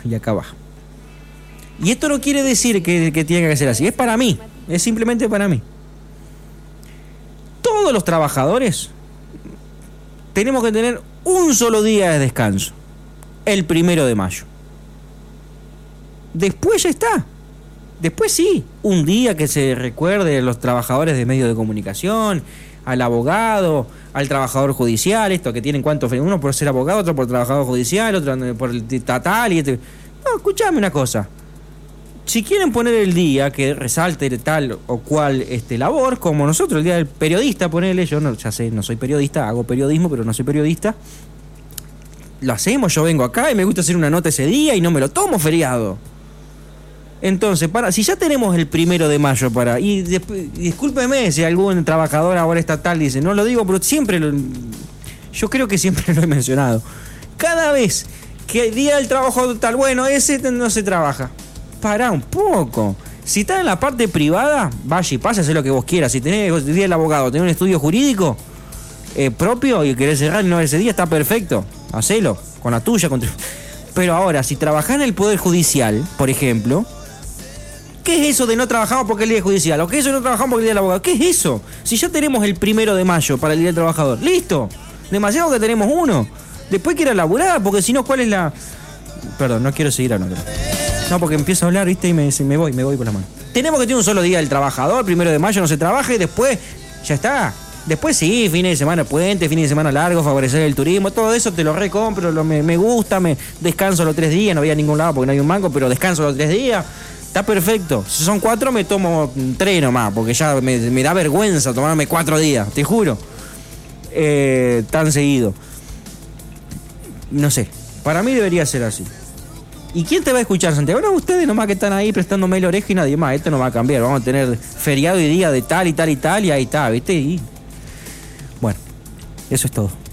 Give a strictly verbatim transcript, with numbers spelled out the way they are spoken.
y acá va. Y esto no quiere decir que, que tenga que ser así, es para mí, es simplemente para mí. Todos los trabajadores tenemos que tener un solo día de descanso, el primero de mayo. Después ya está. Después sí, un día que se recuerde a los trabajadores de medios de comunicación, al abogado, al trabajador judicial, esto que tienen cuántos, uno por ser abogado, otro por trabajador judicial, otro por el estatal y este. No, escuchame una cosa. Si quieren poner el día que resalte tal o cual este, labor, como nosotros, el día del periodista, ponele, yo no, ya sé, no soy periodista, hago periodismo, pero no soy periodista. Lo hacemos, yo vengo acá y me gusta hacer una nota ese día y no me lo tomo feriado. Entonces, para, si ya tenemos el primero de mayo para... Y después, discúlpeme si algún trabajador ahora estatal dice, no lo digo, pero siempre lo, yo creo que siempre lo he mencionado. Cada vez que el día del trabajo tal, bueno, ese no se trabaja. Pará un poco. Si estás en la parte privada, vaya y pasa, haz lo que vos quieras. Si tenés el día del abogado, tenés un estudio jurídico eh, propio y querés cerrar no ese día, está perfecto. Hacelo, con la tuya. Con tu... Pero ahora, si trabajás en el Poder Judicial, por ejemplo... ¿Qué es eso de no trabajamos porque el día judicial? ¿O qué es eso de no trabajamos porque el día del abogado? ¿Qué es eso? Si ya tenemos el primero de mayo para el día del trabajador. ¡Listo! Demasiado que tenemos uno. Después quiero laburar, porque si no, ¿cuál es la...? Perdón, no quiero seguir hablando. No, porque empiezo a hablar, ¿viste? Y me, me voy, me voy por la mano. Tenemos que tener un solo día del trabajador, primero de mayo no se trabaja y después ya está. Después sí, fines de semana puente, fines de semana largos, favorecer el turismo, todo eso te lo recompro, lo, me, me gusta, me descanso los tres días, no voy a ningún lado porque no hay un banco, pero descanso los tres días. Está perfecto. Si son cuatro, me tomo tres nomás, porque ya me, me da vergüenza tomarme cuatro días, te juro. Eh, tan seguido. No sé. Para mí debería ser así. ¿Y quién te va a escuchar, Santiago? No, ustedes nomás que están ahí prestándome la oreja y nadie más. Esto no va a cambiar. Vamos a tener feriado y día de tal y tal y tal y ahí está, ¿viste? Y bueno, eso es todo.